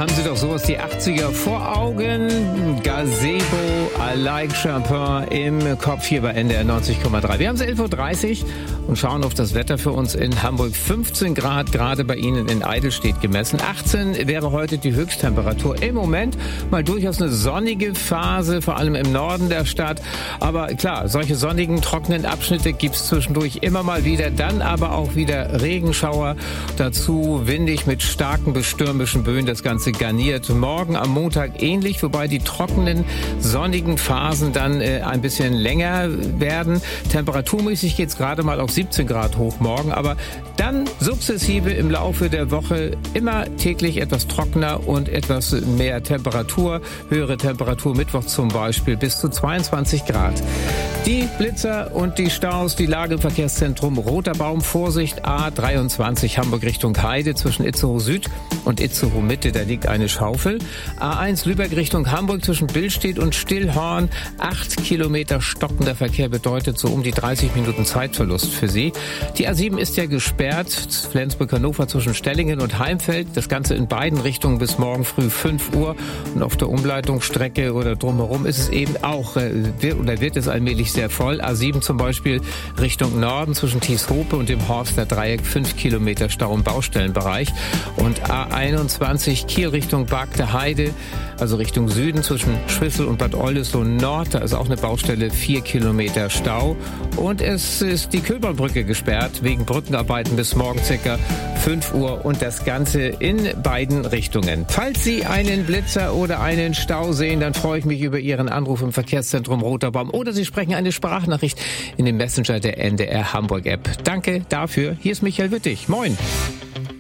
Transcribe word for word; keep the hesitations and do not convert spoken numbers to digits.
haben Sie doch sowas die achtziger vor Augen. Gazebo, I like Chopin im Kopf hier bei N D R neunzig Komma drei. Wir haben es elf Uhr dreißig und schauen auf das Wetter für uns in Hamburg. fünfzehn Grad, gerade bei Ihnen in Eidelstedt gemessen. achtzehn wäre heute die Höchsttemperatur. Im Moment mal durchaus eine sonnige Phase, vor allem im Norden der Stadt. Aber klar, solche sonnigen, trockenen Abschnitte gibt es zwischendurch immer mal wieder. Dann aber auch wieder Regenschauer. Dazu windig mit starken bis stürmischen Böen. Das Ganze garniert. Morgen am Montag ähnlich, wobei die trockenen, sonnigen Phasen dann äh, ein bisschen länger werden. Temperaturmäßig geht es gerade mal auf siebzehn Grad hoch morgen, aber dann sukzessive im Laufe der Woche immer täglich etwas trockener und etwas mehr Temperatur. Höhere Temperatur Mittwoch zum Beispiel bis zu zweiundzwanzig Grad. Die Blitzer und die Staus, die Lage im Verkehrszentrum Roter Baum, Vorsicht A dreiundzwanzig Hamburg Richtung Heide zwischen Itzehoe Süd und Itzehoe Mitte, da liegt eine Schaufel. A eins Lübeck Richtung Hamburg zwischen Billstedt und Stillhorn, acht Kilometer stockender Verkehr bedeutet so um die dreißig Minuten Zeitverlust für Sie. Die A sieben ist ja gesperrt, Flensburg-Hannover zwischen Stellingen und Heimfeld, das Ganze in beiden Richtungen bis morgen früh fünf Uhr und auf der Umleitungsstrecke oder drumherum ist es eben auch, wird, oder wird es allmählich sehr voll. A sieben zum Beispiel Richtung Norden zwischen Thieshope und dem Horster Dreieck, fünf Kilometer Stau im Baustellenbereich und A einundzwanzig Kiel Richtung Bargte Heide, also Richtung Süden zwischen Schwissel und Bad Oldesloe Nord, da ist auch eine Baustelle, vier Kilometer Stau und es ist die Köbernbrücke gesperrt wegen Brückenarbeiten bis morgen circa fünf Uhr und das Ganze in beiden Richtungen. Falls Sie einen Blitzer oder einen Stau sehen, dann freue ich mich über Ihren Anruf im Verkehrszentrum Roter Baum oder Sie sprechen eine Sprachnachricht in dem Messenger der N D R Hamburg App. Danke dafür. Hier ist Michael Wittig. Moin.